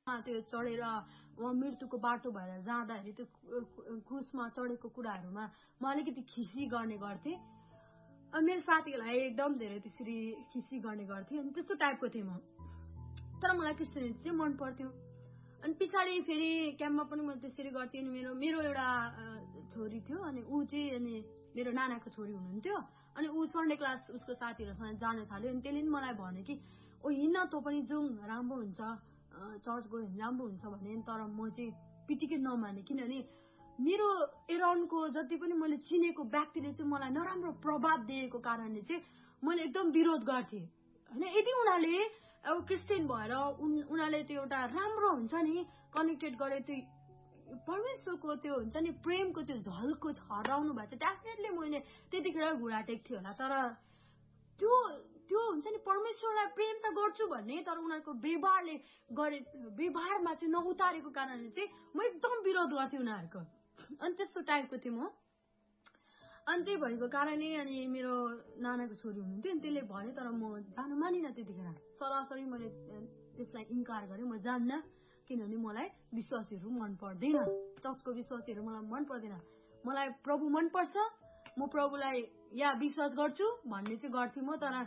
त्यो चढेर उहाँ मृत्युको बाटो भएर जाँदाखेरि त्यो क्रुसमा चढेको कुराहरूमा म अलिकति खिसी गर्ने गर्थेँ। मेरो साथीहरूलाई एकदम धेरै त्यसरी खिसी गर्ने गर्थेँ अनि त्यस्तो टाइपको थिएँ म। तर मलाई क्रिस्चियनिटी चाहिँ मन पर्थ्यो। अनि पछाडि फेरि क्याम्पमा पनि म त्यसरी गर्थेँ। अनि मेरो एउटा छोरी थियो अनि ऊ चाहिँ अनि मेरो नानाको छोरी हुनुहुन्थ्यो। अनि ऊ सन्डे क्लास उसको साथीहरूसँग जान थाल्यो। अनि त्यसले नि मलाई भन्यो कि ओ हिँड्न तँ पनि जाउँ राम्रो हुन्छ, चर्च गयो भने राम्रो हुन्छ भने। तर म चाहिँ पिटिकै नमाने, किनभने मेरो एराउन्डको जति पनि मैले चिनेको व्यक्तिले चाहिँ मलाई नराम्रो प्रभाव दिएको कारणले चाहिँ मैले एकदम विरोध गर्थेँ होइन। यदि उनीहरूले अब क्रिस्चियन भएर उनीहरूले त्यो एउटा राम्रो हुन्छ नि कनेक्टेड गरे त्यो परमेश्वरको त्यो हुन्छ नि प्रेमको त्यो झल्को हराउनु भएको छ, डेफिनेटली मैले त्यतिखेर घुँडा टेक्थेँ होला। तर त्यो हुन्छ नि परमेश्वरलाई प्रेम त गर्छु भन्ने तर उनीहरूको व्यवहारमा चाहिँ नउतारेको कारणले चाहिँ म एकदम विरोध गर्थेँ उनीहरूको। अनि त्यस्तो टाइपको थिएँ म। अनि त्यही भएको कारणले अनि मेरो नानाको छोरी हुनुहुन्थ्यो अनि त्यसले भन्यो। तर म जानु मानिनँ त्यतिखेर। सरासरी मैले त्यसलाई इन्कार गरेँ, म जान्न, किनभने मलाई विश्वासीहरू मन पर्दैन, चर्चको विश्वासीहरू मलाई मन पर्दैन। मलाई प्रभु मनपर्छ, म प्रभुलाई या विश्वास गर्छु भन्ने चाहिँ गर्थेँ म। तर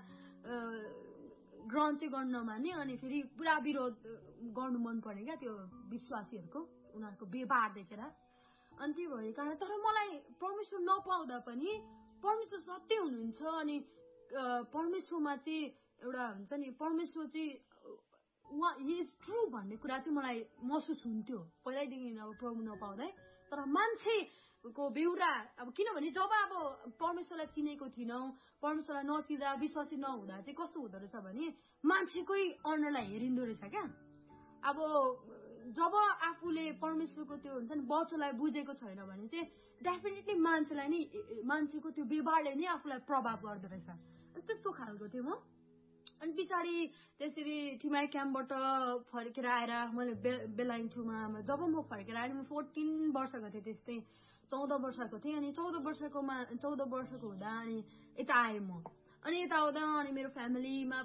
ग्रहण चाहिँ गर्न नमाने। अनि फेरि पुरा विरोध गर्नु मन पर्ने क्या त्यो विश्वासीहरूको उनीहरूको व्यवहार देखेर। अनि त्यही भएको कारण तर मलाई परमेश्वर नपाउँदा पनि परमेश्वर सत्य हुनुहुन्छ। अनि परमेश्वरमा चाहिँ एउटा हुन्छ नि परमेश्वर चाहिँ उहाँ हि इज ट्रु भन्ने कुरा चाहिँ मलाई महसुस हुन्थ्यो पहिल्यैदेखि अब प्रभु नपाउँदै। तर मान्छेको बेउरा अब किनभने जब अब परमेश्वरलाई चिनेको थिइनौँ, परमेश्वरलाई नचिन्दा विश्वासी नहुँदा चाहिँ कस्तो हुँदो रहेछ भने मान्छेकै अनुहारलाई हेरिँदो रहेछ क्या। अब जब आफूले परमेश्वरको त्यो हुन्छ नि वचनलाई बुझेको छैन भने चाहिँ डेफिनेटली मान्छेलाई नि मान्छेको त्यो व्यवहारले नै आफूलाई प्रभाव गर्दो रहेछ। अनि त्यस्तो खालको थियो म। अनि पछाडि त्यसरी टिमाई क्याम्पबाट फर्केर आएर मैले बेलायन 2मा जब म फर्केर आएर म 14 वर्षको थिएँ, त्यस्तै 14 वर्षको थिएँ। अनि 14 वर्षको हुँदा अनि यता आएँ म। अनि यता आउँदा अनि मेरो फ्यामिलीमा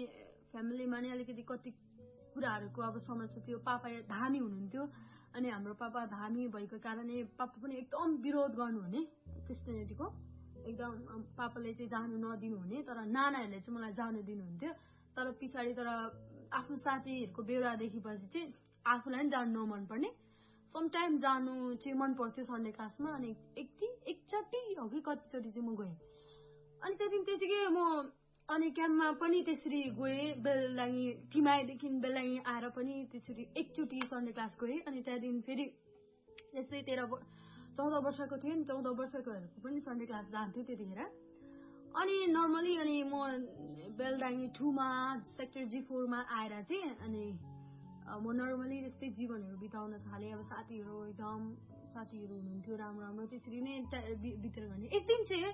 नि अलिकति कति कुराहरूको अब समस्या थियो। पापा धामी हुनुहुन्थ्यो अनि हाम्रो पापा धामी भएको कारणले पापा पनि एकदम विरोध गर्नुहुने क्रिस्चियनिटीको, एकदम पापाले चाहिँ जानु नदिनु हुने। तर नानाहरूले चाहिँ मलाई जानु दिनुहुन्थ्यो। तर पछाडि तर आफ्नो साथीहरूको बेउरा देखेपछि चाहिँ आफूलाई पनि जानु नमन पर्ने। समटाइम जानु चाहिँ मन पर्थ्यो सन्डे क्लासमा। अनि एकचोटि हो कि कतिचोटि चाहिँ म गएँ। अनि त्यतिकै म अनि क्याम्पमा पनि त्यसरी गएँ। बेलायनी टिमाईदेखि बेलायनी आएर पनि त्यसरी एकचोटि सन्डे क्लास गएँ। अनि त्यहाँदेखि फेरि त्यस्तै 14 वर्षको थिएँ नि, 14 वर्षकोहरूको पनि सन्डे क्लास जान्थ्यो त्यतिखेर। अनि नर्मली अनि म बेलडाङ्गी 2मा सेक्टर G4मा आएर चाहिँ अनि म नर्मली त्यस्तै जीवनहरू बिताउन थालेँ। अब साथीहरू हुनुहुन्थ्यो राम्रो त्यसरी नै बितेर गर्ने। एक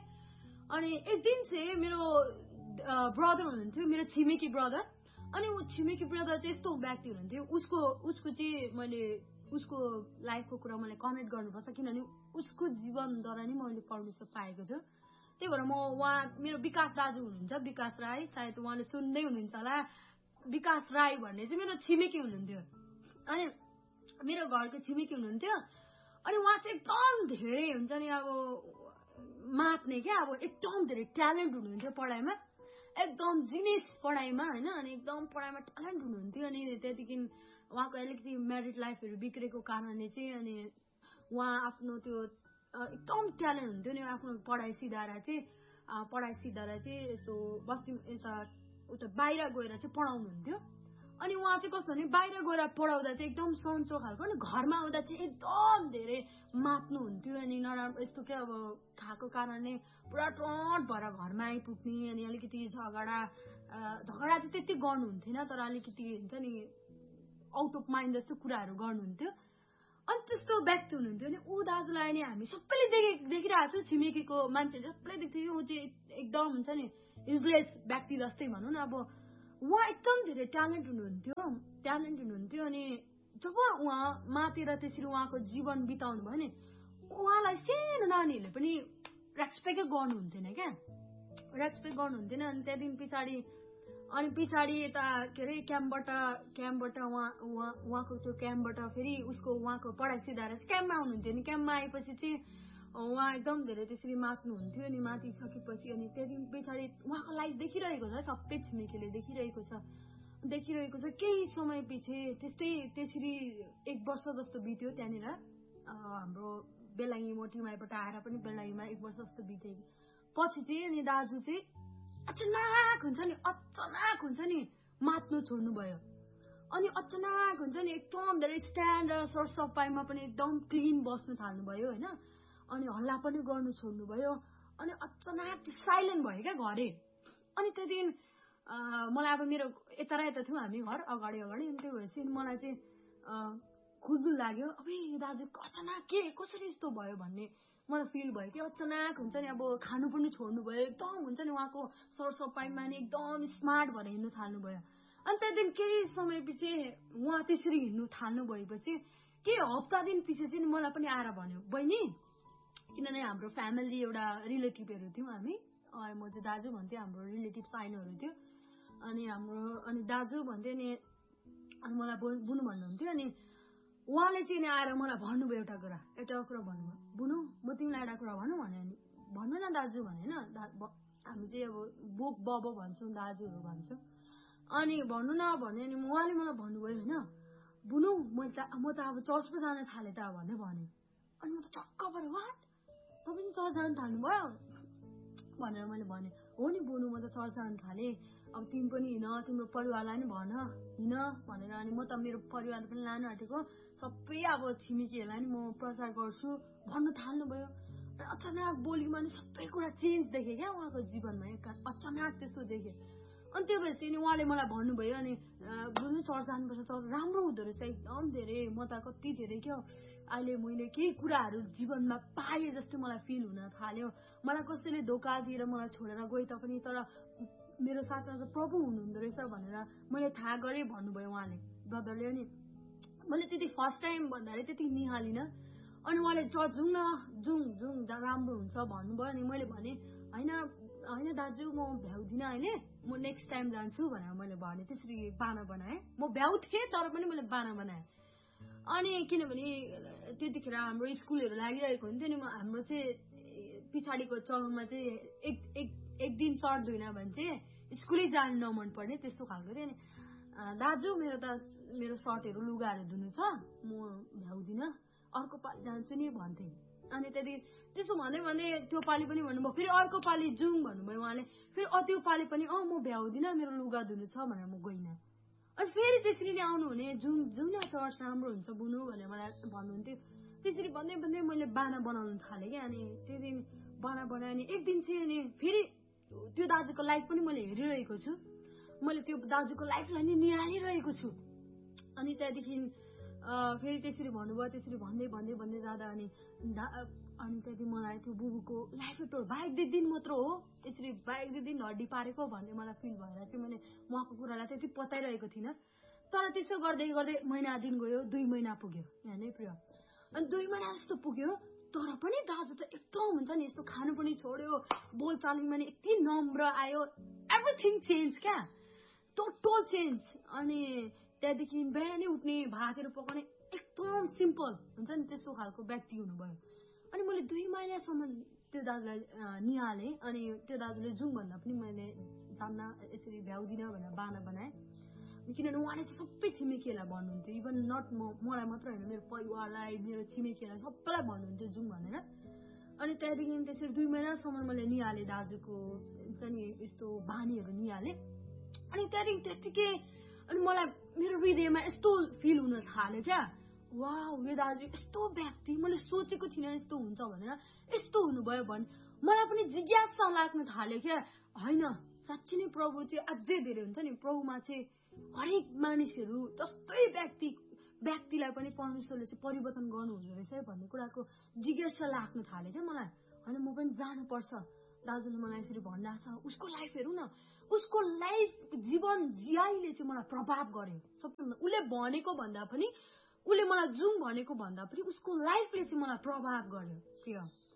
दिन चाहिँ मेरो ब्रदर हुनुहुन्थ्यो, मेरो छिमेकी ब्रदर। अनि ऊ छिमेकी ब्रदर चाहिँ यस्तो व्यक्ति हुनुहुन्थ्यो, उसको चाहिँ मैले उसको लाइफको कुरा मैले कनेक्ट गर्नुपर्छ, किनभने उसको जीवनद्वारा नै मैले परमेश्वर पाएको छु। त्यही भएर मेरो विकास दाजु हुनुहुन्छ, विकास राई, सायद उहाँले सुन्दै हुनुहुन्छ होला। विकास राई भन्ने चाहिँ मेरो छिमेकी हुनुहुन्थ्यो। अनि मेरो घरको छिमेकी हुनुहुन्थ्यो। अनि उहाँ चाहिँ एकदम धेरै हुन्छ नि अब मात्ने क्या, अब एकदम धेरै ट्यालेन्ट हुनुहुन्थ्यो पढाइमा, एकदम जिनिस पढाइमा होइन। अनि एकदम पढाइमा ट्यालेन्ट हुनुहुन्थ्यो। अनि त्यहाँदेखि उहाँको अलिकति म्यारिड लाइफहरू बिग्रेको कारणले चाहिँ अनि उहाँ आफ्नो त्यो एकदम ट्यालेन्ट हुन्थ्यो नि आफ्नो पढाइ सिधाएर चाहिँ यस्तो बस्ती उता बाहिर गएर चाहिँ पढाउनुहुन्थ्यो। अनि उहाँ चाहिँ कस्तो भने बाहिर गएर पढाउँदा चाहिँ एकदम सन्चो खालको, अनि घरमा आउँदा चाहिँ एकदम धेरै मात्नुहुन्थ्यो। अनि नराम्रो यस्तो क्या अब खाएको कारणले पुरा टट भएर घरमा आइपुग्ने। अनि अलिकति झगडा चाहिँ त्यति गर्नुहुन्थेन, तर अलिकति हुन्छ नि आउट अफ माइन्ड जस्तो कुराहरू गर्नुहुन्थ्यो। अनि त्यस्तो व्यक्ति हुनुहुन्थ्यो। अनि ऊ दाजुलाई नि हामी सबैले देखिरहेको छु, छिमेकीको मान्छेले सबैले देख्थ्यो ऊ चाहिँ एकदम हुन्छ नि युजलेस व्यक्ति जस्तै भनौँ न। अब उहाँ एकदम धेरै ट्यालेन्ट हुनुहुन्थ्यो। अनि जब उहाँ मातेर त्यसरी उहाँको जीवन बिताउनु भयो नि, उहाँलाई सानो नानीहरूले पनि रेस्पेक्टै गर्नुहुन्थेन क्या, रेस्पेक्ट गर्नुहुन्थेन। अनि त्यहाँदेखि पछाडि अनि पछाडि यता के अरे क्याम्पबाट उहाँको त्यो क्याम्पबाट फेरि उहाँको पढाइ सिधा रहेछ क्याम्पमा आउनुहुन्थ्यो नि क्याम्पमा आएपछि चाहिँ उहाँ एकदम धेरै त्यसरी मात्नुहुन्थ्यो अनि मातिसकेपछि अनि त्यहाँदेखि पछाडि उहाँको लाइफ देखिरहेको छ सबै छिमेकीले देखिरहेको छ केही समय पछि त्यसरी 1 वर्ष जस्तो बित्यो त्यहाँनिर हाम्रो बेलाङ्गी मोटीमाईबाट आएर पनि बेलाङ्गीमा 1 वर्ष जस्तो बित्यो पछि चाहिँ अनि दाजु चाहिँ अचानक हुन्छ नि मात्नु छोड्नु भयो अनि अचानक हुन्छ नि एकदम धेरै स्ट्यान्ड र सरसफाइमा पनि एकदम क्लिन बस्नु थाल्नु भयो होइन अनि हल्ला पनि गर्नु छोड्नु भयो अनि अचानक साइलेन्ट भयो क्या घरै अनि त्यहाँदेखि मलाई अब मेरो यता र यता थियौँ हामी घर अगाडि अनि त्यो भएपछि मलाई चाहिँ खुल्दुल लाग्यो अब दाजु अचानक के कसरी यस्तो भयो भन्ने मलाई फिल भयो कि अचानक हुन्छ नि अब खानु पनि छोड्नु भयो एकदम हुन्छ नि उहाँको सरसफाइमा नि एकदम स्मार्ट भएर हिँड्नु थाल्नु भयो अनि त्यहाँदेखि केही समय पछि उहाँ त्यसरी हिँड्नु थाल्नु भएपछि के हप्ता दिन पछि चाहिँ मलाई पनि आएर भन्यो बहिनी किनभने हाम्रो फ्यामिली एउटा रिलेटिभहरू थियौँ हामी म चाहिँ दाजु भन्थेँ हाम्रो रिलेटिभ साइनहरू थियो अनि दाजु भन्थ्यो नि अनि मलाई बुनु भन्नुहुन्थ्यो अनि उहाँले चाहिँ आएर मलाई भन्नुभयो एउटा कुरा भन्नुभयो बुनु म तिमीलाई एउटा कुरा भनौँ भने अनि भन्नु न दाजु भने होइन हामी चाहिँ अब बुक बब भन्छौँ दाजुहरू भन्छौँ अनि भन्नु न भने अनि उहाँले मलाई भन्नुभयो होइन बुनु म त अब चर्च पो जान थालेँ त भन्ने भन्यो अनि म त छक्क पऱ्यो वाट तपाईँ पनि चर्च जान थाल्नुभयो भनेर मैले भने हो नि बुनु म त चर्च जान थालेँ अब तिमी पनि हिँड तिम्रो परिवारलाई नि भन हिँड भनेर अनि म त मेरो परिवार पनि लानु आँटेको सबै अब छिमेकीहरूलाई नि म प्रचार गर्छु भन्नु थाल्नुभयो अचानक बोलीमा नि सबै कुरा चेन्ज देखेँ क्या उहाँको जीवनमा अचानक त्यस्तो देखेँ अनि त्यो भएपछि नि उहाँले मलाई भन्नुभयो अनि बुनु चर्च जानुपर्छ चर्च राम्रो हुँदो रहेछ एकदम धेरै म त कति धेरै क्या अहिले मैले केही कुराहरू जीवनमा पाएँ जस्तो मलाई फिल हुन थाल्यो मलाई कसैले धोका दिएर मलाई छोडेर गए तापनि तर मेरो साथमा त प्रभु हुनुहुँदो रहेछ भनेर मैले थाहा गरेँ भन्नुभयो उहाँले ब्रदरले अनि मैले त्यति फर्स्ट टाइम भन्दाखेरि त्यति निहालिनँ अनि उहाँले चर्च जाउँ राम्रो हुन्छ भन्नुभयो अनि मैले भने होइन दाजु म भ्याउँदिनँ अहिले म नेक्स्ट टाइम जान्छु भनेर मैले भने त्यसरी बाना बनाएँ म भ्याउँथेँ तर पनि मैले बाना बनाएँ अनि किनभने त्यतिखेर हाम्रो स्कुलहरू लागिरहेको हुन्थ्यो नि हाम्रो चाहिँ पछाडिको चरणमा चाहिँ एक दिन सर्दैन भने चाहिँ स्कुलै जानु नमन पर्ने त्यस्तो खालको थियो नि दाजु मेरो सर्टहरू लुगाहरू धुनु छ म भ्याउँदिनँ अर्को पालि जान्छु नि भन्थे अनि त्यहाँदेखि त्यसो भन्दै त्यो पालि पनि भन्नुभयो फेरि अर्को पालि जाउँ भन्नुभयो उहाँले फेरि त्यो पालि पनि म भ्याउँदिनँ मेरो लुगा धुनु छ भनेर म गइनँ अनि फेरि त्यसरी नै आउनुहुने जाउँ न चर्च राम्रो हुन्छ बुनु भनेर मलाई भन्नुहुन्थ्यो त्यसरी भन्दै मैले बाना बनाउनु थालेँ क्या अनि त्यहाँदेखि बाना बनाएँ अनि एक दिन चाहिँ अनि फेरि त्यो दाजुको लाइफ पनि मैले हेरिरहेको छु मैले त्यो दाजुको लाइफलाई नि निहालिरहेको छु अनि त्यहाँदेखि फेरि त्यसरी भन्नुभयो त्यसरी भन्दै जाँदा अनि त्यहाँदेखि मलाई त्यो बुबुको लाइफ बाइक दिन मात्र हो यसरी बाइक दिन हड्डी पारेको भन्ने मलाई फिल भएर चाहिँ मैले उहाँको कुरालाई त्यति पताइरहेको थिइनँ तर त्यसो गर्दै महिना दिन गयो 2 महिना पुग्यो यहाँ नै प्रिय अनि 2 महिना जस्तो पुग्यो तर पनि दाजु त एकदम हुन्छ नि यस्तो खानु पनि छोड्यो बोलचालमा नि यति नम्र आयो एभ्रिथिङ चेन्ज क्या टोटल चेन्ज अनि त्यहाँदेखि बिहानै उठ्ने भातहरू पकाउने एकदम सिम्पल हुन्छ नि त्यस्तो खालको व्यक्ति हुनुभयो अनि मैले 2 महिनासम्म त्यो दाजुलाई निहालेँ अनि त्यो दाजुले जाउँ भन्दा पनि मैले जान्न यसरी भ्याउँदिनँ भनेर बाना बनाएँ किनभने उहाँले चाहिँ सबै छिमेकीहरूलाई भन्नुहुन्थ्यो इभन नट मलाई मात्र होइन मेरो परिवारलाई मेरो छिमेकीहरूलाई सबैलाई भन्नुहुन्थ्यो जाउँ भनेर अनि त्यहाँदेखि त्यसरी 2 महिनासम्म मैले निहालेँ दाजुको हुन्छ नि यस्तो बानीहरू निहालेँ अनि त्यहाँदेखि त्यतिकै अनि मलाई मेरो हृदयमा यस्तो फिल हुन थाल्यो क्या वाउ यो दाजु यस्तो व्यक्ति मैले सोचेको थिइनँ यस्तो हुन्छ भनेर यस्तो हुनुभयो भने मलाई पनि जिज्ञासा लाग्न थाल्यो क्या होइन साँच्चै नै प्रभु चाहिँ अझै धेरै हुन्छ नि प्रभुमा चाहिँ हरेक मानिसहरू जस्तै व्यक्तिलाई पनि परमेश्वरले चाहिँ परिवर्तन गर्नुहुँदो रहेछ भन्ने कुराको जिज्ञासा लाग्न थाल्यो क्या मलाई होइन म पनि जानुपर्छ दाजुले मलाई यसरी भनिरहेको छ उसको लाइफ हेरौँ न उसको लाइफ जीवन जियाइले चाहिँ मलाई प्रभाव गर्यो सबैभन्दा उसले भनेको भन्दा पनि उसले मलाई जाउँ भनेको भन्दा पनि उसको लाइफले चाहिँ मलाई प्रभाव गर्यो प्रिय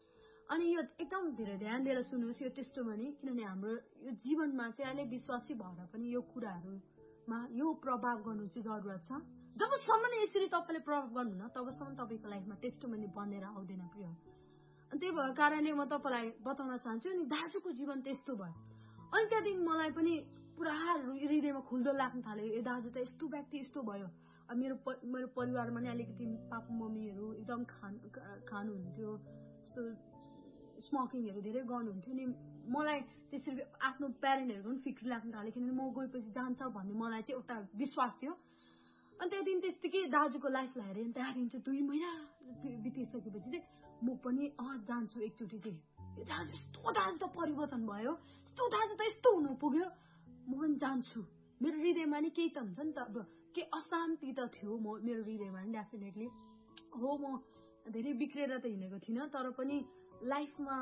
अनि यो एकदम धेरै ध्यान दिएर सुन्नुहोस् यो टेस्टिमनी, किनभने हाम्रो यो जीवनमा चाहिँ अहिले विश्वासी भएर पनि यो कुराहरूमा यो प्रभाव गर्नु चाहिँ जरुरत छ। जबसम्म यसरी तपाईँले प्रभाव गर्नुहुन्न तबसम्म तपाईँको लाइफमा टेस्टिमनी बनेर आउँदैन प्रिय। अनि त्यही भएको कारणले म तपाईँलाई बताउन चाहन्छु नि दाजुको जीवन त्यस्तो भयो। अनि त्यहाँदेखि मलाई पनि पुरा हृदयमा खुल्दो लाग्न थाल्यो, ए दाजु त यस्तो व्यक्ति यस्तो भयो। अब मेरो परिवारमा नि अलिकति पापा मम्मीहरू एकदम खानुहुन्थ्यो, यस्तो स्मोकिङहरू धेरै गर्नुहुन्थ्यो नि। मलाई त्यसरी आफ्नो प्यारेन्टहरूको पनि फिक्र लाग्न थाल्यो, किनभने म गएपछि जान्छ भन्ने मलाई चाहिँ एउटा विश्वास थियो। अनि त्यहाँदेखि त्यस्तै दाजुको लाइफलाई हेरेँ। त्यहाँदेखि चाहिँ 2 महिना बितिसकेपछि चाहिँ म पनि जान्छु एकचोटि चाहिँ। दाजु यस्तो दाजु त परिवर्तन भयो, यस्तो दाजु त यस्तो हुनु पुग्यो, म पनि जान्छु। मेरो हृदयमा नि केही त हुन्छ नि त, अब के अशान्ति त थियो मेरो हृदयमा नि डेफिनेटली। हो म धेरै बिग्रेर त हिँडेको थिइनँ, तर पनि लाइफमा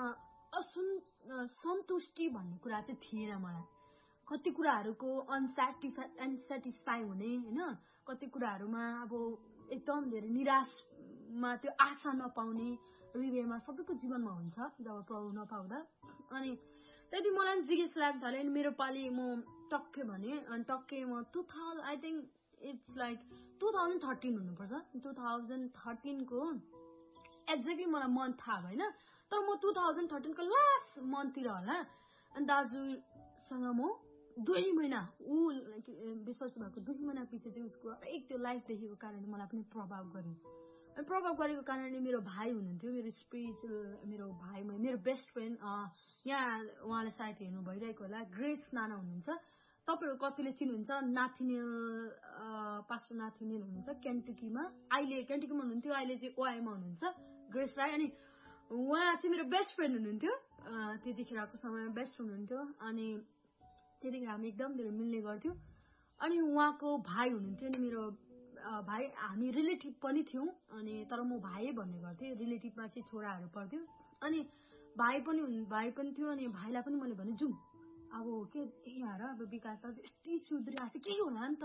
सन्तुष्टि भन्ने कुरा चाहिँ थिएन मलाई। कति कुराहरूको अनसेटिस्फाई हुने होइन, कति कुराहरूमा अब एकदम धेरै निराशमा त्यो आशा नपाउने हृदयमा सबैको जीवनमा हुन्छ जब प्रभु नपाउँदा। अनि त्यहाँदेखि मलाई पनि जिज्ञासा लाग्न थाल्यो। अनि मेरो पालि म टक्कै भने, अनि टक्कै म 2000 आई थिङ्क इट्स लाइक 2013 हुनुपर्छ। 2013 को एक्ज्याक्टली मलाई मन्थ थाहा भएन, तर म 2013 को लास्ट मन्थतिर होला। अनि दाजुसँग म 2 महिना ऊ विश्वास भएको 2 महिना पछि चाहिँ उसको हरेक त्यो लाइफ देखेको कारणले मलाई पनि प्रभाव गर्यो। अनि प्रभाव गरेको कारणले मेरो भाइ हुनुहुन्थ्यो, मेरो स्पिरिचुअल मेरो भाइ, मेरो बेस्ट फ्रेन्ड, यहाँ उहाँले सायद हेर्नु भइरहेको होला, ग्रेस नाना हुनुहुन्छ। तपाईँहरू कतिले चिन्नुहुन्छ, नाथिनियल पास्टर नाथिनियल हुनुहुन्छ केन्टकीमा, अहिले केन्टकीमा हुनुहुन्थ्यो, अहिले चाहिँ ओआईमा हुनुहुन्छ ग्रेस राई। अनि उहाँ चाहिँ मेरो बेस्ट फ्रेन्ड हुनुहुन्थ्यो, त्यतिखेरको समयमा बेस्ट फ्रेन्ड हुनुहुन्थ्यो। अनि त्यतिखेर हामी एकदम धेरै मिल्ने गर्थ्यौँ। अनि उहाँको भाइ हुनुहुन्थ्यो नि मेरो भाइ, हामी रिलेटिभ पनि थियौँ। अनि तर म भाइ भन्ने गर्थेँ, रिलेटिभमा चाहिँ छोराहरू पर्थ्यो। अनि भाइ पनि थियो। अनि भाइलाई पनि मैले भने जाउँ, अब के यार अब विकास त यस्तै सुध्रिरहेको छ, केही होला नि त,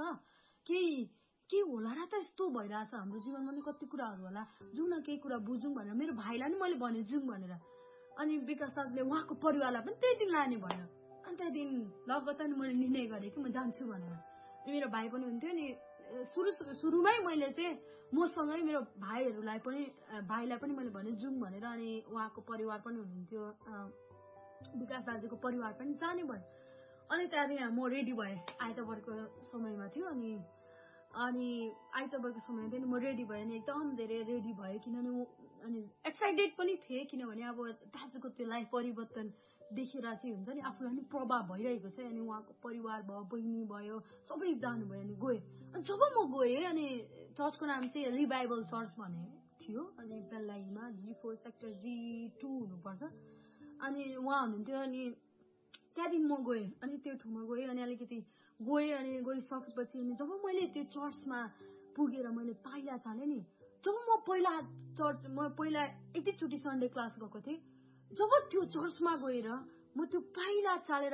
के होला र त यस्तो भइरहेछ हाम्रो जीवनमा नि कति कुराहरू होला, जाउँ न केही कुरा बुझौँ भनेर मेरो भाइलाई नि मैले भने जाउँ भनेर। अनि विकास दाजुले उहाँको परिवारलाई पनि त्यही दिन लाने भयो। अनि त्यहाँदेखि लगत्तै मैले निर्णय गरेँ कि म जान्छु भनेर। अनि मेरो भाइ पनि हुन्थ्यो नि, सुरुमै मैले चाहिँ मसँगै मेरो भाइलाई पनि मैले भने जाउँ भनेर। अनि उहाँको परिवार पनि हुनुहुन्थ्यो, विकास दाजुको परिवार पनि जाने भयो। अनि त्यहाँदेखि म रेडी भएँ, आइतबारको समयमा थियो। अनि आइतबारको समयमा थियो नि म रेडी भएँ, नि एकदम धेरै रेडी भएँ, किनभने अनि एक्साइटेड पनि थिएँ, किनभने अब दाजुको त्यो लाइफ परिवर्तन देखेर चाहिँ हुन्छ नि आफूलाई पनि प्रभाव भइरहेको छ। अनि उहाँको परिवार भयो, बहिनी भयो, सबै जानुभयो। अनि गएँ। अनि जब म गएँ, अनि चर्चको नाम चाहिँ रिभाइभल चर्च भन्ने थियो, अनि बेल्लाहीमा G4 सेक्टर G2 हुनुपर्छ। अनि उहाँ हुनुहुन्थ्यो। अनि त्यहाँदेखि म गएँ, अनि त्यो ठाउँमा गएँ। अनि अलिकति अनि गइसकेपछि अनि जब मैले त्यो चर्चमा पुगेर मैले पाइला चालेँ नि, जब म पहिला एकैचोटि सन्डे क्लास गएको थिएँ, जब त्यो चर्चमा गएर म त्यो पाइला चालेर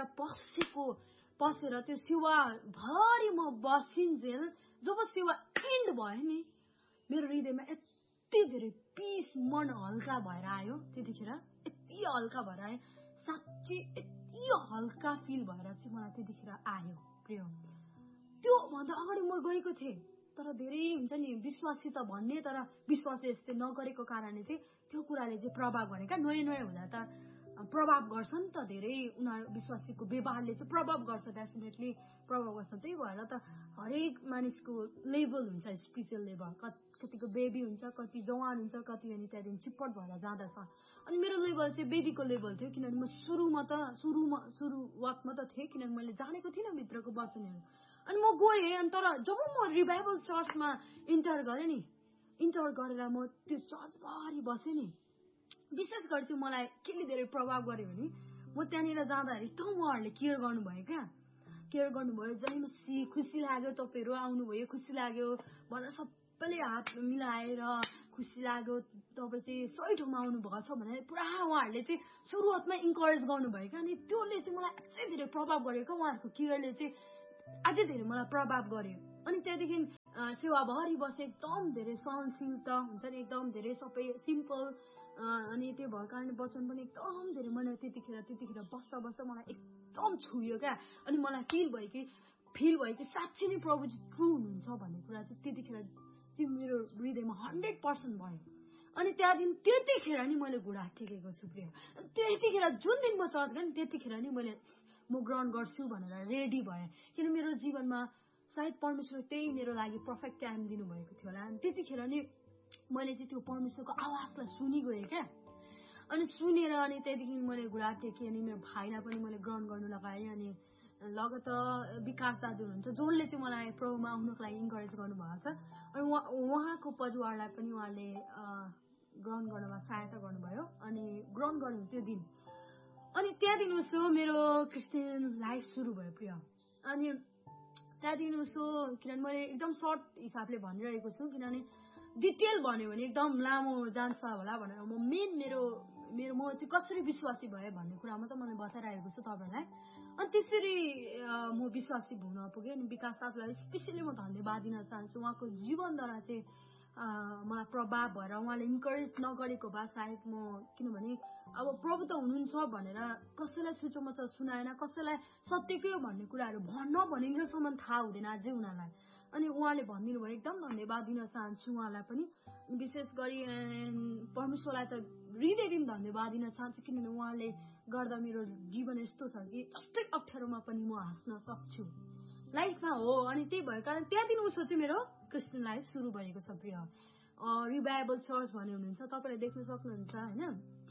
पसेर त्यो सेवाभरि म बसिन्जेल, जब सेवा एन्ड भयो नि, मेरो हृदयमा यति धेरै पिस, मन हल्का भएर आयो। त्यतिखेर यति हल्का भएर आयो, साँच्चै यति हल्का फिल भएर चाहिँ मलाई त्यतिखेर आयो प्रिय। त्यो भन्दा अगाडि म गएको थिएँ, तर धेरै हुन्छ नि विश्वासी त भन्ने, तर विश्वासले यस्तै नगरेको कारणले चाहिँ त्यो कुराले चाहिँ प्रभाव गरे क्या। नयाँ हुँदा त प्रभाव गर्छ नि त, धेरै उनीहरू विश्वासीको व्यवहारले चाहिँ प्रभाव गर्छ, डेफिनेटली प्रभाव गर्छ। त्यही भएर त हरेक मानिसको लेभल हुन्छ, स्पिरिचुअल लेभल, कतिको बेबी हुन्छ, कति जवान हुन्छ, कति अनि त्यहाँदेखि चिप्पट भएर जाँदछ। अनि मेरो लेभल चाहिँ बेबीको लेभल थियो, किनभने म सुरुवातमा त थिएँ, किनभने मैले जानेको थिइनँ भित्रको वचनहरू। अनि म गएँ। अनि तर जब म रिभाइभल चर्चमा इन्टर गरेर म त्यो चर्चभरि बसेँ नि, विशेष गरी चाहिँ मलाई केले धेरै प्रभाव गर्यो भने म त्यहाँनिर जाँदाखेरि एकदम उहाँहरूले केयर गर्नुभयो। जहिले खुसी लाग्यो, तपाईँहरू आउनुभयो, खुसी लाग्यो भनेर सबैले हात मिलाएर खुसी लाग्यो, तपाईँ चाहिँ सही ठाउँमा आउनुभएको छ भनेर पुरा उहाँहरूले चाहिँ सुरुवातमा इन्करेज गर्नुभयो क्या। अनि त्यसले चाहिँ मलाई अझै धेरै प्रभाव गर्यो क्या, उहाँहरूको केयरले चाहिँ अझै धेरै मलाई प्रभाव गर्यो। अनि त्यहाँदेखि सेवाभरि बसेँ, एकदम धेरै सहनशीलता हुन्छ नि, एकदम धेरै सबै सिम्पल अनि त्यो भएको कारणले वचन पनि एकदम धेरै मलाई त्यतिखेर बस्दा मलाई एकदम छुयो क्या। अनि मलाई फिल भयो कि साँच्चै नै प्रभुजी ट्रु हुनुहुन्छ भन्ने कुरा चाहिँ त्यतिखेर चाहिँ मेरो हृदयमा 100% भयो। अनि त्यहाँदेखि त्यतिखेर नि मैले घुँडा टेकेको छु प्रिय। त्यतिखेर जुन दिन म चर्च गएँ त्यतिखेर नि म ग्रहण गर्छु भनेर रेडी भएँ। किन मेरो जीवनमा सायद परमेश्वरले त्यही मेरो लागि पर्फेक्ट टाइम दिनुभएको थियो होला। अनि त्यतिखेर नि मैले चाहिँ त्यो परमेश्वरको आवाजलाई सुनिगएँ क्या। अनि सुनेर अनि त्यहाँदेखि मैले घुँडा टेकेँ। अनि मेरो भाइलाई पनि मैले ग्रहण गर्नु लगाएँ। अनि लगत विकास दाजु हुनुहुन्छ जसले चाहिँ मलाई प्रभुमा आउनको लागि इन्करेज गर्नुभएको छ। अनि उहाँको परिवारलाई पनि उहाँले ग्रहण गर्नमा सहायता गर्नुभयो। अनि ग्रहण गर्नु त्यो दिन। अनि त्यहाँदेखि उसो मेरो क्रिस्चियन लाइफ सुरु भयो प्रिय। अनि त्यहाँदेखि उसो किनभने मैले एकदम सर्ट हिसाबले भनिरहेको छु, किनभने डिटेल भन्यो भने एकदम लामो जान्छ होला भनेर म चाहिँ कसरी विश्वासी भएँ भन्ने कुरा मात्रै मैले बताइरहेको छु तपाईँलाई। अनि त्यसरी म विश्वासी हुन पुगेँ। अनि विकास दाजुलाई स्पेसली म धन्यवाद दिन चाहन्छु। उहाँको जीवनद्वारा चाहिँ मलाई प्रभाव भएर उहाँले इन्करेज नगरेको भए सायद म, किनभने अब प्रभु त हुनुहुन्छ भनेर कसैलाई सुचोमचा सुनाएन, कसैलाई सत्यकै हो भन्ने कुराहरू नभनिन्जेलसम्म थाहा हुँदैन अझै उनीहरूलाई। अनि उहाँले भनिदिनु भयो, एकदम धन्यवाद दिन चाहन्छु उहाँलाई पनि। विशेष गरी परमेश्वरलाई त हृदयदेखि धन्यवाद दिन चाहन्छु, किनभने उहाँले गर्दा मेरो जीवन यस्तो छ कि जस्तै अप्ठ्यारोमा पनि म हाँस्न सक्छु लाइफमा हो। अनि त्यही भएको कारण त्यहाँदेखि उसो चाहिँ मेरो क्रिस्चियन लाइफ सुरु भएको छ प्रिय। रिभाइबल चर्च भन्ने हुनुहुन्छ, तपाईँले देख्न सक्नुहुन्छ होइन।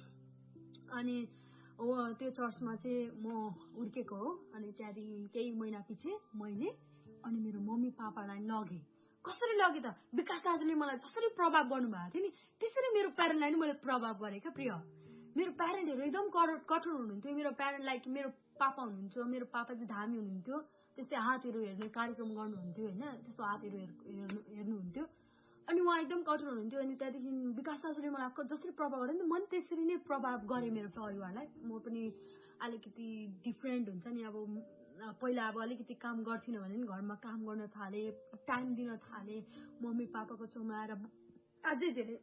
अनि त्यो चर्चमा चाहिँ म हुर्केको हो। अनि त्यहाँदेखि केही महिना पछि मैले अनि मेरो मम्मी पापालाई लगेँ। कसरी लगे त? विकास दाजुले मलाई जसरी प्रभाव गर्नुभएको थियो नि त्यसरी मेरो प्यारेन्टलाई नि मैले प्रभाव गरेँ क्या प्रिय। मेरो प्यारेन्टहरू एकदम कठोर हुनुहुन्थ्यो। मेरो प्यारेन्ट लाइक मेरो पापा हुनुहुन्छ, मेरो पापा चाहिँ धामी हुनुहुन्थ्यो, त्यस्तै हातहरू हेर्ने कार्यक्रम गर्नुहुन्थ्यो होइन, त्यस्तो हातहरू हेर्नुहुन्थ्यो। अनि उहाँ एकदम कठोर हुनुहुन्थ्यो। अनि त्यहाँदेखि विकास दाजुले मलाई जसरी प्रभाव गरेँ नि मैले त्यसरी नै प्रभाव गरेँ मेरो परिवारलाई। म पनि अलिकति डिफ्रेन्ट हुन्छ नि, अब पहिला अब अलिकति काम गर्थिनँ भने नि घरमा काम गर्न थालेँ, टाइम दिन थालेँ, मम्मी पापाको छेउमा आएर अझै धेरै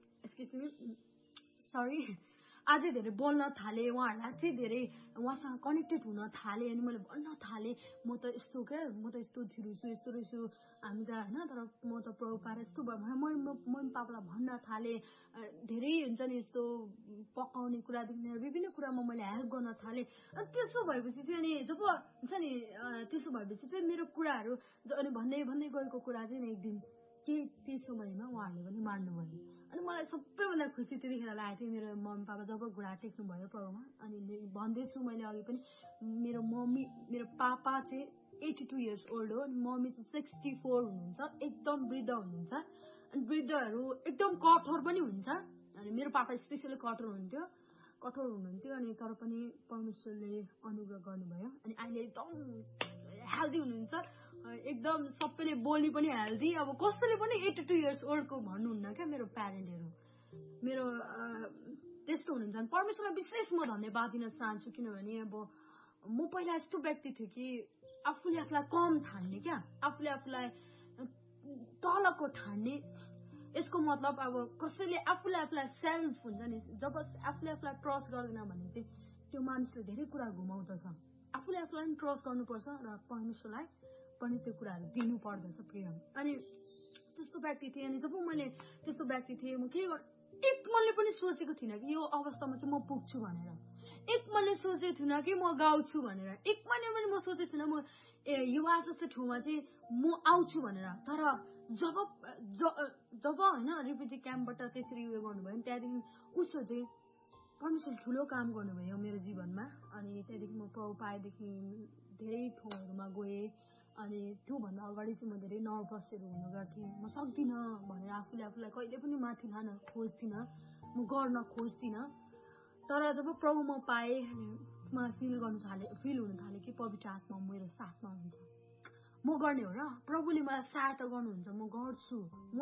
अझै धेरै बोल्न थालेँ, उहाँहरूलाई चाहिँ धेरै उहाँसँग कनेक्टेड हुन थालेँ। अनि मैले भन्न थालेँ म त यस्तो क्या, म त यस्तो थिरुछु, यस्तो रहेछु, हामी त होइन, तर म त प्रभु पाएर यस्तो भयो भनेर मम्मी पापालाई भन्न थालेँ। धेरै हुन्छ नि यस्तो पकाउने कुरादेखि लिएर विभिन्न कुरामा मैले हेल्प गर्न थालेँ। अनि त्यसो भएपछि चाहिँ अनि जब हुन्छ नि त्यसो भएपछि चाहिँ मेरो कुराहरू अनि भन्दै गएको कुरा चाहिँ एक दिन त्यही समयमा उहाँहरूले पनि मान्नुभयो। अनि मलाई सबैभन्दा खुसी त्यतिखेर लागेको थियो मेरो मम्मी पापा जब घुँडा टेक्नु भयो प्रभुमा। अनि भन्दैछु मैले अघि पनि मेरो पापा चाहिँ 82 इयर्स ओल्ड हो। अनि मम्मी चाहिँ 64 हुनुहुन्छ, एकदम वृद्ध हुनुहुन्छ। अनि वृद्धहरू एकदम कठोर पनि हुन्छ। अनि मेरो पापा स्पेसली कठोर हुनुहुन्थ्यो। अनि तर पनि परमेश्वरले अनुग्रह गर्नुभयो। अनि अहिले एकदम हेल्दी हुनुहुन्छ, एकदम सबैले बोली पनि हेल्दी। अब कसैले पनि 82 इयर्स ओल्डको भन्नुहुन्न क्या मेरो प्यारेन्टहरू, मेरो त्यस्तो हुनुहुन्छ। परमेश्वरलाई विशेष म धन्यवाद दिन चाहन्छु, किनभने अब म पहिला यस्तो व्यक्ति थियो कि आफूले आफूलाई कम ठान्ने क्या, आफूले आफूलाई तलको ठान्ने। यसको मतलब अब कसैले आफूले आफूलाई सेल्फ हुन्छ नि, जब आफूले आफूलाई ट्रस्ट गर्दैन भने चाहिँ त्यो मानिसले धेरै कुरा घुमाउँदछ। आफूले आफूलाई पनि ट्रस्ट गर्नुपर्छ र परमेश्वरलाई पनि त्यो कुराहरू दिनु पर्दछ प्रिय। अनि त्यस्तो व्यक्ति थिएँ। अनि जब मैले त्यस्तो व्यक्ति थिएँ, म के एक मनले पनि सोचेको थिइनँ कि यो अवस्थामा चाहिँ म पुग्छु भनेर। एक मनले सोचेको थिइनँ कि म गाउँछु भनेर। एक मनले पनि म सोचेको थिइनँ म युवा जस्तो ठाउँमा चाहिँ म आउँछु भनेर। तर जब होइन रिफ्युजी क्याम्पबाट त्यसरी उयो गर्नुभयो नि त्यहाँदेखि उसो चाहिँ परमेश्वरले ठुलो काम गर्नुभयो मेरो जीवनमा। अनि त्यहाँदेखि म प्रभु पाएदेखि धेरै ठाउँहरूमा गएँ। अनि त्योभन्दा अगाडि चाहिँ म धेरै नर्भसहरू हुने गर्थेँ। म सक्दिनँ भनेर आफूलाई कहिले पनि माथि लान खोज्दिनँ, म गर्न खोज्दिनँ। तर जब प्रभु म पाएँ मलाई फिल हुन थाल्यो कि पवित्र आत्मा मेरो साथमा हुन्छ, म गर्ने हो र, प्रभुले मलाई सहायता गर्नुहुन्छ, म गर्छु।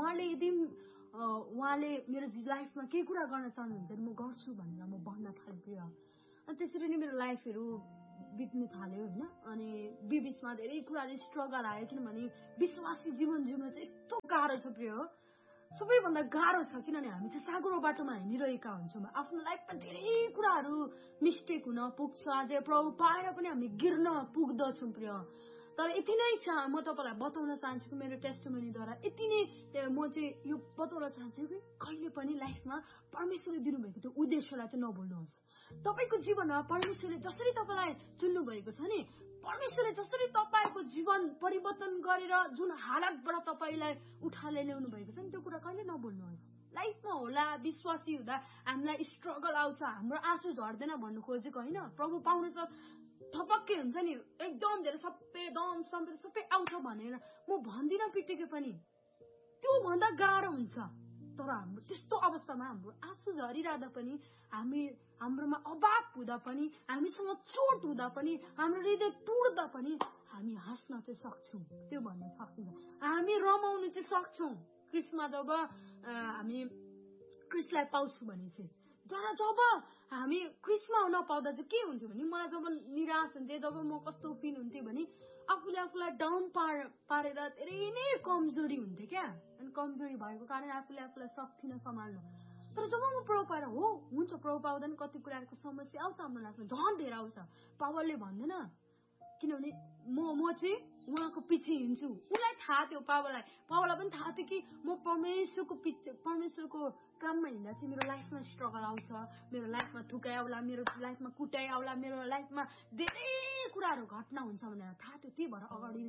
उहाँले मेरो लाइफमा केही कुरा गर्न चाहनुहुन्छ भने म गर्छु भनेर म भन्न थालेँ प्रिय। अनि त्यसरी नै मेरो लाइफहरू बित्न थाल्यो होइन। अनि बिचमा धेरै कुराहरू स्ट्रगल आयो, किनभने विश्वासी जीवन जिउन चाहिँ यस्तो गाह्रो छ प्रिय हो। सबैभन्दा गाह्रो छ किनभने हामी चाहिँ साँघुरो बाटोमा हिँडिरहेका हुन्छौँ आफ्नो लाइफमा धेरै कुराहरू मिस्टेक हुन पुग्छ अझै प्रभु पाएर पनि हामी गिर्न पुग्दछौँ प्रिय तर यति नै छ म तपाईँलाई बताउन चाहन्छु कि मेरो टेस्टिमनीद्वारा यति नै म चाहिँ यो बताउन चाहन्छु कि कहिले पनि लाइफमा परमेश्वरले दिनुभएको त्यो उद्देश्यलाई चाहिँ नभुल्नुहोस् तपाईँको जीवनमा परमेश्वरले जसरी तपाईँलाई चुन्नु भएको छ नि परमेश्वरले जसरी तपाईँको जीवन परिवर्तन गरेर जुन हालतबाट तपाईँलाई उठाले ल्याउनु भएको छ नि त्यो कुरा कहिले नभुल्नुहोस् लाइफमा होला विश्वासी हुँदा हामीलाई स्ट्रगल आउँछ हाम्रो आँसु झर्दैन भन्नु खोजेको होइन प्रभु पाउनु छ थपक्कै हुन्छ नि एकदम धेरै सबै दम सम्पत्ति सबै आउँछ भनेर म भन्दिनँ पिटेकै पनि त्यो भन्दा गाह्रो हुन्छ तर हाम्रो त्यस्तो अवस्थामा हाम्रो आँसु झरिरहँदा पनि हाम्रोमा अभाव हुँदा पनि हामीसँग चोट हुँदा पनि हाम्रो हृदय टुट्दा पनि हामी हाँस्न चाहिँ सक्छौँ त्यो भन्न सकिन्छ हामी रमाउनु चाहिँ सक्छौँ क्रिसमा जब हामी क्रिसलाई पाउँछु भने चाहिँ तर जब हामी क्रिसमा नपाउँदा चाहिँ के हुन्थ्यो भने मलाई जब निराश हुन्थेँ जब म कस्तो फिल हुन्थ्यो भने आफूलाई डाउन पारेर धेरै नै कमजोरी हुन्थ्यो क्या अनि कमजोरी भएको कारण आफूलाई सक्थिनँ सम्हाल्नु तर जब म प्रभु पाएर हो हुन्छ प्रभु पाउँदा नि कति कुराहरूको समस्या आउँछ हाम्रो लाइफमा झन् धेरै आउँछ पावरले भन्दैन किनभने म चाहिँ उहाँको पछि हिँड्छु उसलाई थाहा थियो पावरलाई पनि थाहा थियो कि म परमेश्वरको काममा हिँड्दा चाहिँ मेरो लाइफमा स्ट्रगल आउँछ मेरो लाइफमा थुकाइ आउला मेरो लाइफमा कुटाइ आउला मेरो लाइफमा धेरै कुराहरू घटना हुन्छ भनेर थाहा थियो त्यही भएर अगाडि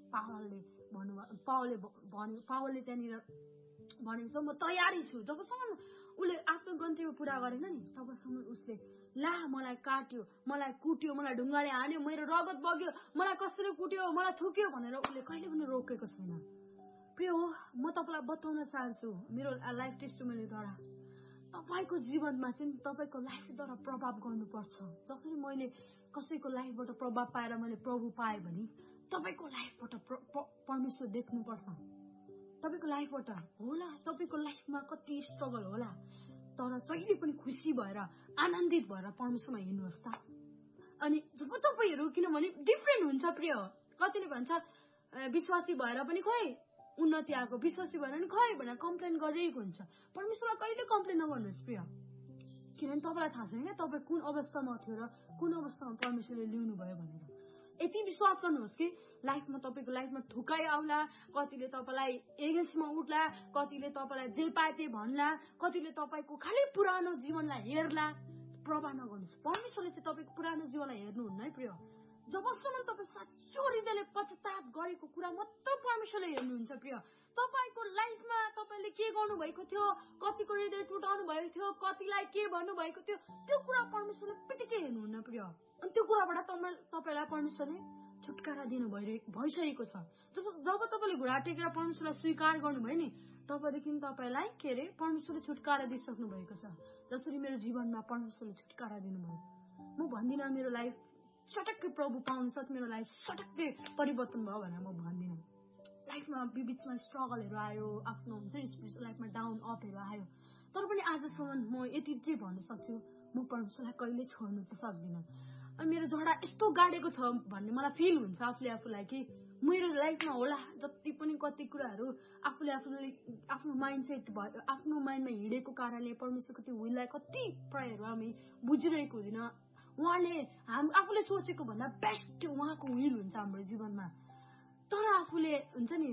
पावरले त्यहाँनिर भनेको छ म तयारी छु जबसम्म उसले आफ्नो गन्तव्य पुरा गरेन नि तबसम्म उसले ला मलाई काट्यो मलाई कुट्यो मलाई ढुङ्गाले हान्यो मेरो रगत बग्यो मलाई कसैले कुट्यो मलाई थुक्यो भनेर उसले कहिले पनि रोकेको छैन प्रिय हो म तपाईँलाई बताउन चाहन्छु मेरो लाइफ टेस्टिमनीद्वारा तपाईँको जीवनमा चाहिँ तपाईँको लाइफद्वारा प्रभाव गर्नुपर्छ जसरी मैले कसैको लाइफबाट प्रभाव पाएर मैले प्रभु पाएँ भने तपाईँको लाइफबाट परमेश्वर देख्नुपर्छ तपाईँको लाइफबाट होला तपाईँको लाइफमा कति स्ट्रगल होला तर जहिले पनि खुसी भएर आनन्दित भएर परमेश्वरमा हिँड्नुहोस् त अनि जब तपाईँहरू किनभने डिफ्रेन्ट हुन्छ प्रिय कतिले भन्छ विश्वासी भएर पनि खोइ उन्नति आएको विश्वासी भएर पनि खोइ भनेर कम्प्लेन गरिरहेको हुन्छ परमेश्वरलाई कहिले कम्प्लेन नगर्नुहोस् प्रिय किनभने तपाईँलाई थाहा छैन क्या तपाईँ कुन अवस्थामा थियो र कुन अवस्थामा परमेश्वरले ल्याउनु भयो भनेर यति विश्वास गर्नुहोस् कि लाइफमा तपाईँको लाइफमा थुकाइ आउला कतिले तपाईँलाई एगेन्स्टमा उठ्ला कतिले तपाईँलाई जे पाए त्यही भन्ला कतिले तपाईँको खालि पुरानो जीवनलाई हेर्ला प्रभाव नगर्नुहोस् परमेश्वरले चाहिँ तपाईँको पुरानो जीवनलाई हेर्नुहुन्न है प्रिय जबसम्म तपाईँ साँचो हृदयले पश्चाताप गरेको कुरा मात्र परमेश्वरले हेर्नुहुन्छ प्रिय तपाईँको लाइफमा तपाईँले के गर्नुभएको थियो कतिको हृदय टुटाउनु भएको थियो कतिलाई के भन्नुभएको थियो त्यो कुरा परमेश्वरले पिटिकै हेर्नुहुन्न प्रिय अनि त्यो कुराबाट तपाईँलाई परमेश्वरले छुटकारा दिनु भइसकेको छ जब तपाईँले घुँडा टेकेर परमेश्वरलाई स्वीकार गर्नुभयो नि तबदेखि तपाईँलाई के अरे परमेश्वरले छुटकारा दिइसक्नु भएको छ जसरी मेरो जीवनमा परमेश्वरले छुटकारा दिनुभयो म भन्दिनँ मेरो लाइफ सटक्कै प्रभु पाउनु साथ मेरो लाइफ सटक्कै परिवर्तन भयो भनेर म भन्दिनँ लाइफमा बिचमा स्ट्रगलहरू आयो आफ्नो हुन्छ स्पिरिचुअल लाइफमा डाउन अपहरू आयो तर पनि आजसम्म म यति चाहिँ भन्न सक्छु म परमेश्वरलाई कहिले छोड्नु चाहिँ सक्दिनँ अनि मेरो झगडा यस्तो गाडेको छ भन्ने मलाई फिल हुन्छ आफूलाई कि मेरो लाइफमा होला जति पनि कति कुराहरू आफूले आफ्नो माइन्डसेट भयो आफ्नो माइन्डमा हिँडेको कारणले परमेश्वरको त्यो विललाई कति प्रायहरू हामी बुझिरहेको हुँदैन उहाँले आफूले सोचेको भन्दा बेस्ट उहाँको विल हुन्छ हाम्रो जीवनमा तर आफूले हुन्छ नि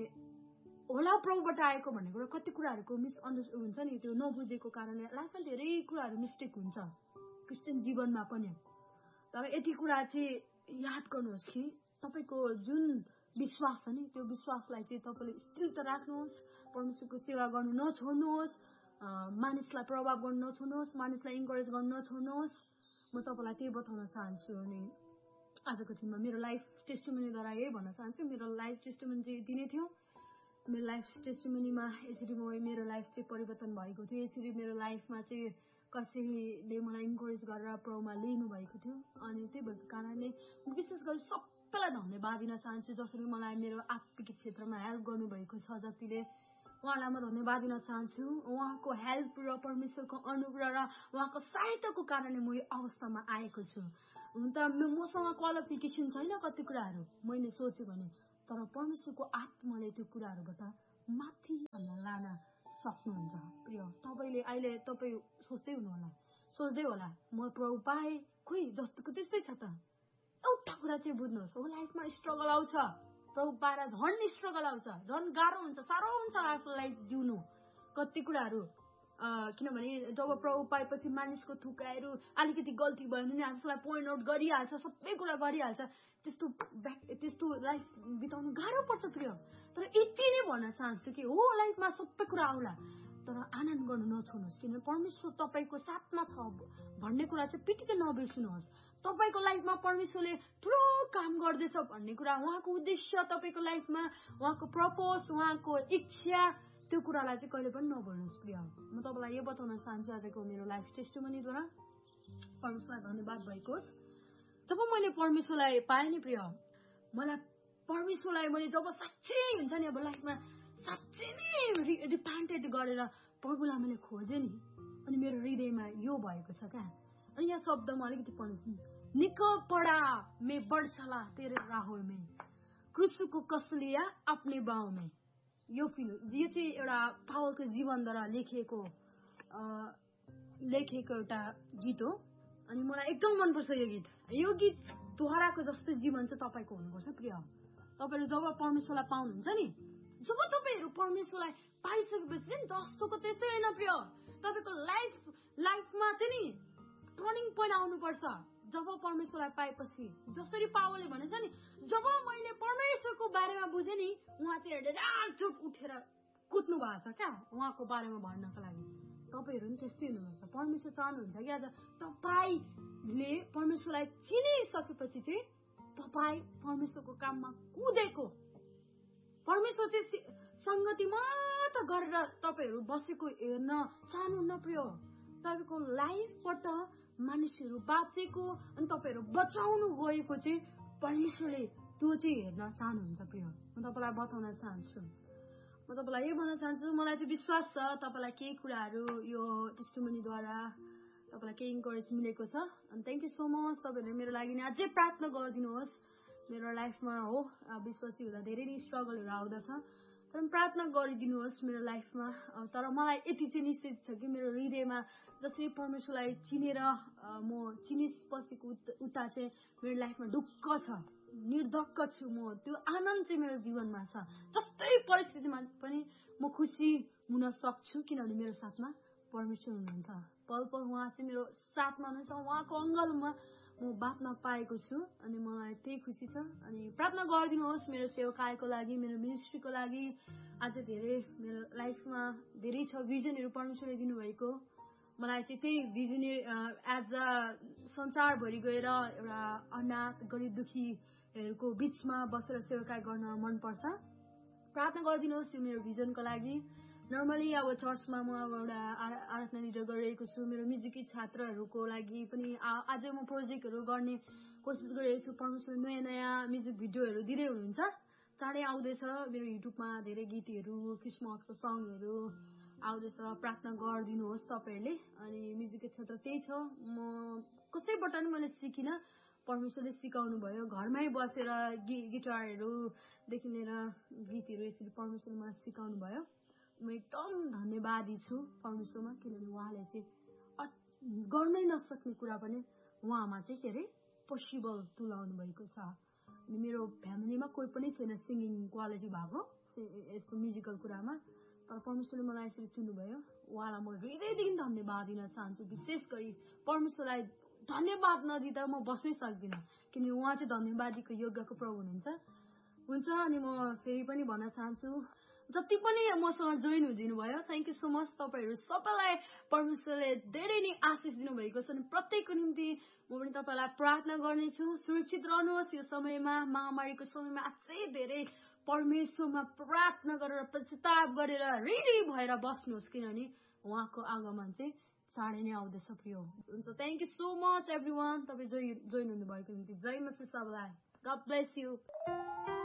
होला प्रभुबाट आएको भन्ने कुरा कति कुराहरूको मिसअन्डरस्ट्यान्ड हुन्छ नि त्यो नबुझेको कारणले लाइफमा धेरै कुराहरू मिस्टेक हुन्छ क्रिस्चियन जीवनमा पनि तर यति कुरा चाहिँ याद गर्नुहोस् कि तपाईँको जुन विश्वास छ नि त्यो विश्वासलाई चाहिँ तपाईँले स्थिर त राख्नुहोस् परमेश्वरको सेवा गर्नु नछोड्नुहोस् मानिसलाई प्रभाव गर्नु नछोड्नुहोस् मानिसलाई इन्करेज गर्नु नछोड्नुहोस् म तपाईँलाई त्यही बताउन चाहन्छु अनि आजको दिनमा मेरो लाइफ टेस्टिमनीद्वारा यही भन्न चाहन्छु मेरो लाइफ टेस्टिमनी चाहिँ यति नै थियो मेरो लाइफ टेस्टिमनीमा यसरी मेरो लाइफ चाहिँ परिवर्तन भएको थियो यसरी मेरो लाइफमा चाहिँ कसैले मलाई इन्करेज गरेर प्रभुमा लिनु भएको थियो अनि त्यही भएको कारणले विशेष गरी सबैलाई धन्यवाद दिन चाहन्छु जसरी मलाई मेरो आत्मिक क्षेत्रमा हेल्प गर्नुभएको छ जतिले उहाँलाई म धन्यवाद दिन चाहन्छु उहाँको हेल्प र परमेश्वरको अनुग्रह र उहाँको सहायताको कारणले म यो अवस्थामा आएको छु हुन त मसँग क्वालिफिकेसन छैन कति कुराहरू मैले सोचेँ भने तर परमेश्वरको आत्माले त्यो कुराहरूबाट माथि लान सक्नुहुन्छ प्रिय। तपाईले अहिले तपाई सोच्दै होला म प्रभु पाए खोइ जस्तोको त्यस्तै छ त। एउटा कुरा चाहिँ बुझ्नुहोस्, हो लाइफमा स्ट्रगल आउँछ, प्रभु पाएर झन् स्ट्रगल आउँछ, झन् गाह्रो हुन्छ, साह्रो हुन्छ आफूलाई जिउनु कति कुराहरू। किनभने जब प्रभु पाएपछि मानिसको थुकाइहरू अलिकति गल्ती भयो भने आफूलाई पोइन्ट आउट गरिहाल्छ, सबै कुरा गरिहाल्छ, त्यस्तो लाइफ बिताउनु गाह्रो पर्छ प्रिय। तर यति नै भन्न चाहन्छु कि हो लाइफमा सबै कुरा आउला, तर आनन्द गर्नु नछोड्नुहोस्, किनभने परमेश्वर तपाईँको साथमा छ भन्ने कुरा चाहिँ पिटिकै नबिर्सिनुहोस्। तपाईँको लाइफमा परमेश्वरले ठुलो काम गर्दैछ भन्ने कुरा, उहाँको उद्देश्य तपाईँको लाइफमा, उहाँको पर्पस, उहाँको इच्छा, त्यो कुरालाई चाहिँ कहिले पनि नभुल्नुहोस् प्रिय। म तपाईँलाई यो बताउन चाहन्छु आजको मेरो लाइफ टेस्टिमोनीद्वारा। परमेश्वरलाई धन्यवाद भएको होस्। जब मैले परमेश्वरलाई पाएँ नि प्रिय, मलाई परमेश्वरलाई मैले जब साँच्चै हुन्छ नि अब लाइफमा साँच्चै नै रिपेन्टेड गरेर प्रभुलाई मैले खोजेँ नि, अनि मेरो हृदयमा यो भएको छ क्या। अनि यहाँ शब्दमा अलिकति पढ्छु, निक पडा मे बढ चला तेरे राहों में, क्रूस को कस लिया अपने बाहों में। यो चाहिँ एउटा पावलको जीवनद्वारा लेखिएको एउटा गीत हो, अनि मलाई एकदम मनपर्छ यो गीत। यो गीत दोहोराको जस्तै जीवन चाहिँ तपाईँको हुनुपर्छ प्रिय। तपाईँहरू जब परमेश्वरलाई पाउनुहुन्छ नि, जब तपाईँहरू परमेश्वरलाई पाइसकेपछि नि जस्तोको त्यस्तै होइन प्रिय, तपाईँको लाइफमा चाहिँ नि टर्निङ पोइन्ट आउनुपर्छ। जब परमेश्वरलाई पाएपछि, जसरी पावलले भनेछ नि, जब मैले परमेश्वरको बारेमा बुझेँ नि, उहाँ चाहिँ झुट उठेर कुद्नु भएको छ क्या उहाँको बारेमा भन्नको लागि। तपाईँहरू पनि त्यस्तै हुनुपर्छ। परमेश्वर चाहनुहुन्छ कि आज तपाईँले परमेश्वरलाई चिनिसकेपछि चाहिँ तपाईँ परमेश्वरको काममा कुदेको, परमेश्वर चाहिँ संगति मात्र गरेर तपाईँहरू बसेको हेर्न चाहनुहुन्न प्रिय। तपाईँको लाइफबाट मानिसहरू बाँचेको अनि तपाईँहरू बचाउनु गएको चाहिँ परमेश्वरले त्यो चाहिँ हेर्न चाहनुहुन्छ प्रिय। म तपाईँलाई बताउन चाहन्छु, म तपाईँलाई यो भन्न चाहन्छु, मलाई चाहिँ विश्वास छ तपाईँलाई केही कुराहरू यो टेस्टिमोनीद्वारा तपाईँलाई केही इन्करेज मिलेको छ। अनि थ्याङ्क यू सो मच। तपाईँहरूले मेरो लागि नि अझै प्रार्थना गरिदिनुहोस्। मेरो लाइफमा हो विश्वासी हुँदा धेरै नै स्ट्रगलहरू आउँदछ, तर प्रार्थना गरिदिनुहोस् मेरो लाइफमा। तर मलाई यति चाहिँ निश्चित छ कि मेरो हृदयमा जसरी परमेश्वरलाई चिनेर म चिनिसपछिको उता चाहिँ मेरो लाइफमा ढुक्क छ, निर्धक्क छु म। त्यो आनन्द चाहिँ मेरो जीवनमा छ। जस्तै परिस्थितिमा पनि म खुसी हुन सक्छु, किनभने मेरो साथमा परमेश्वर हुनुहुन्छ। पल पल उहाँ चाहिँ मेरो साथमा हुनुहुन्छ, उहाँको अङ्गलमा म बाँच्न पाएको छु, अनि मलाई त्यही खुसी छ। अनि प्रार्थना गरिदिनुहोस् मेरो सेवाकायको लागि, मेरो मिनिस्ट्रीको लागि। आज धेरै मेरो लाइफमा धेरै छ भिजनहरू परमेश्वरले दिनुभएको। मलाई चाहिँ त्यही भिजन एज अ संसारभरि गएर एउटा अनाथ गरिब दुखीहरूको बिचमा बसेर सेवाकाय गर्न मनपर्छ। प्रार्थना गरिदिनुहोस् यो मेरो भिजनको लागि। नर्मली अब चर्चमा म अब एउटा आराधना लिडर गरिरहेको छु। मेरो म्युजिकी छात्रहरूको लागि पनि अझै म प्रोजेक्टहरू गर्ने कोसिस गरिरहेको छु। परमेश्वर नयाँ नयाँ म्युजिक भिडियोहरू दिँदै हुनुहुन्छ। चाँडै आउँदैछ मेरो युट्युबमा धेरै गीतहरू, क्रिसमसको सङहरू आउँदैछ। प्रार्थना गरिदिनुहोस् तपाईँहरूले। अनि म्युजिकको क्षेत्र त्यही छ, म कसैबाट पनि मैले सिकिनँ, परमेश्वरले सिकाउनु भयो। घरमै बसेर गिटारहरूदेखि लिएर गीतहरू यसरी परमेश्वरले मलाई सिकाउनु भयो। म एकदम धन्यवादी छु परमेश्वरमा, किनभने उहाँले चाहिँ गर्नै नसक्ने कुरा पनि उहाँमा चाहिँ के अरे पोसिबल तुलाउनु भएको छ। अनि मेरो फ्यामिलीमा कोही पनि छैन सिङ्गिङ क्वालिटी भएको यस्तो म्युजिकल कुरामा, तर परमेश्वरले मलाई यसरी चुन्नुभयो। उहाँलाई म हृदयदेखि धन्यवाद दिन चाहन्छु। विशेष गरी परमेश्वरलाई धन्यवाद नदिँदा म बस्नै सक्दिनँ, किनभने उहाँ चाहिँ धन्यवादीको योग्यको प्रभु हुन्छ। अनि म फेरि पनि भन्न चाहन्छु, जति पनि मसँग जोइन हुँदिनु भयो, थ्याङ्क यू सो मच। तपाईँहरू सबैलाई परमेश्वरले धेरै नै आशिष दिनुभएको छ। अनि प्रत्येकको निम्ति म पनि तपाईँलाई प्रार्थना गर्नेछु। सुरक्षित रहनुहोस् यो समयमा, महामारीको समयमा अझै धेरै परमेश्वरमा प्रार्थना गरेर पश्चाताप गरेर रेडी भएर बस्नुहोस्, किनभने उहाँको आगमन चाहिँ चाँडै नै आउँदैछ प्रिय। हुन्छ, thank you so much every one. तपाईँ जोइन हुनुभएको निम्ति जय मसीह सबैलाई। God bless you.